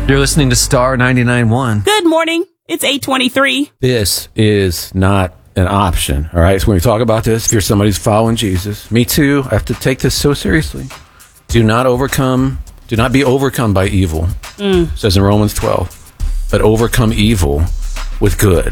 You're listening to Star 99.1. Good morning. It's 8:23. This is not an option, all right? So when we talk about this, if you're somebody who's following Jesus, me too, I have to take this so seriously. Do not be overcome by evil, it says in Romans 12, but overcome evil with good.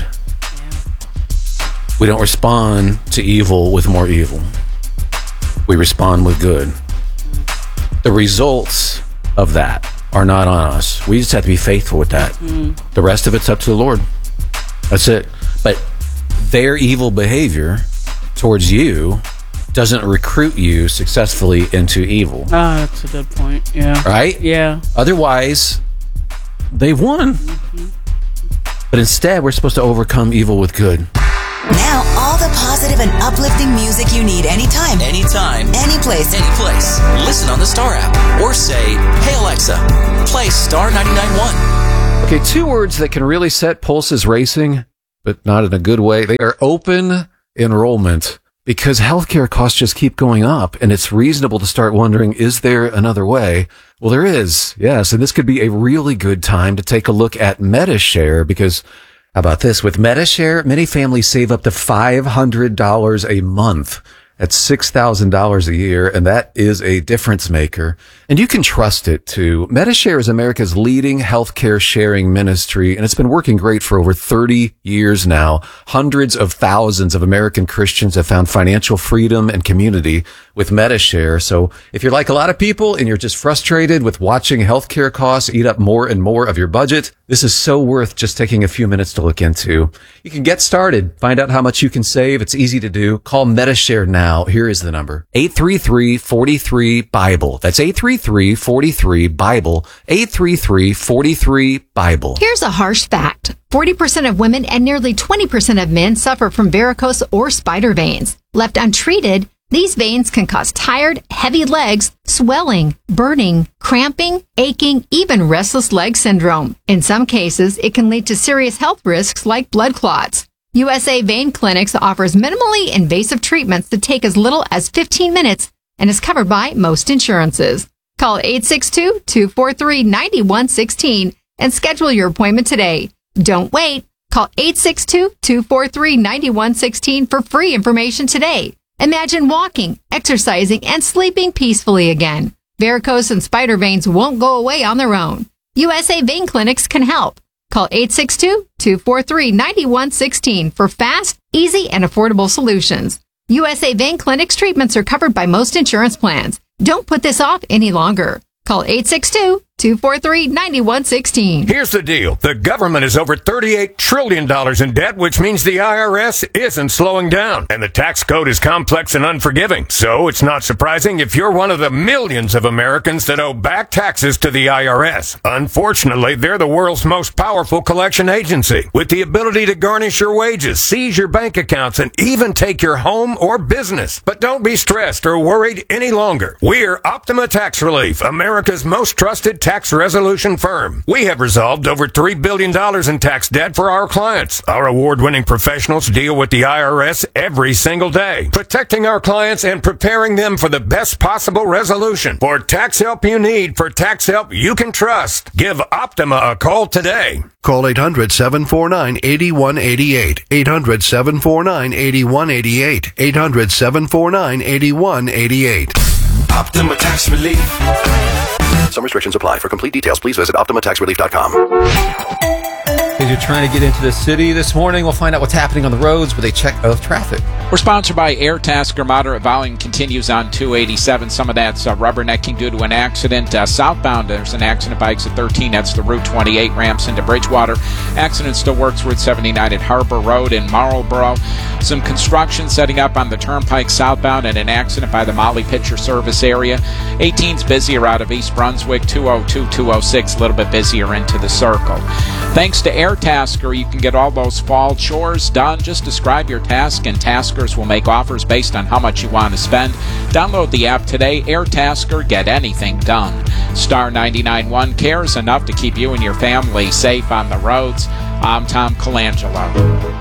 We don't respond to evil with more evil. We respond with good. The results of that are not on us. We just have to be faithful with that. The rest of it's up to the Lord. That's it. But their evil behavior towards you doesn't recruit you successfully into evil. That's a good point. Yeah. Right? Yeah. Otherwise, they've won. But instead, we're supposed to overcome evil with good. Now, all the positive and uplifting music you need anytime. Anytime. Anyplace. Anyplace. Listen on the Star app or say, "Hey Alexa, play Star 99.1. Okay, two words that can really set pulses racing, but not in a good way. They are open enrollment, because healthcare costs just keep going up, and it's reasonable to start wondering, is there another way? Well, there is, yes, and this could be a really good time to take a look at Medi-Share, because how about this? With Medi-Share, many families save up to $500 a month. That's $6,000 a year, and that is a difference maker. And you can trust it, too. Medi-Share is America's leading healthcare sharing ministry, and it's been working great for over 30 years now. Hundreds of thousands of American Christians have found financial freedom and community with Medi-Share. So if you're like a lot of people and you're just frustrated with watching healthcare costs eat up more and more of your budget, this is so worth just taking a few minutes to look into. You can get started, find out how much you can save. It's easy to do. Call Medi-Share now. Here is the number. 833-43-BIBLE. That's 833-43-BIBLE. 833-43-BIBLE. Here's a harsh fact. 40% of women and nearly 20% of men suffer from varicose or spider veins. Left untreated, these veins can cause tired, heavy legs, swelling, burning, cramping, aching, even restless leg syndrome. In some cases, it can lead to serious health risks like blood clots. USA Vein Clinics offers minimally invasive treatments that take as little as 15 minutes and is covered by most insurances. Call 862-243-9116 and schedule your appointment today. Don't wait. Call 862-243-9116 for free information today. Imagine walking, exercising, and sleeping peacefully again. Varicose and spider veins won't go away on their own. USA Vein Clinics can help. Call 862-243-9116 for fast, easy, and affordable solutions. USA Vein Clinics treatments are covered by most insurance plans. Don't put this off any longer. Call 862-243-9116. Here's the deal. The government is over $38 trillion in debt, which means the IRS isn't slowing down. And the tax code is complex and unforgiving. So it's not surprising if you're one of the millions of Americans that owe back taxes to the IRS. Unfortunately, they're the world's most powerful collection agency, with the ability to garnish your wages, seize your bank accounts, and even take your home or business. But don't be stressed or worried any longer. We're Optima Tax Relief, America's most trusted tax resolution firm. We have resolved over $3 billion in tax debt for our clients. Our award-winning professionals deal with the IRS every single day, protecting our clients and preparing them for the best possible resolution. For tax help you need, for tax help you can trust, give Optima a call today. Call 800-749-8188. 800-749-8188. 800-749-8188. Optima Tax Relief. Some restrictions apply. For complete details, please visit OptimaTaxRelief.com. If you're trying to get into the city this morning, we'll find out what's happening on the roads with a check of traffic. We're sponsored by Airtasker. Moderate volume continues on 287. Some of that's rubbernecking due to an accident. Southbound, there's an accident by exit 13. That's the Route 28 ramps into Bridgewater. Accident still works Route 79 at Harbor Road in Marlboro. Some construction setting up on the Turnpike southbound and an accident by the Molly Pitcher Service area. 18's busier out of East Brunswick. 202, 206, a little bit busier into the circle. Thanks to Airtasker, you can get all those fall chores done. Just describe your task, and Taskers will make offers based on how much you want to spend. Download the app today. Airtasker, get anything done. Star 99.1 cares enough to keep you and your family safe on the roads. I'm Tom Colangelo.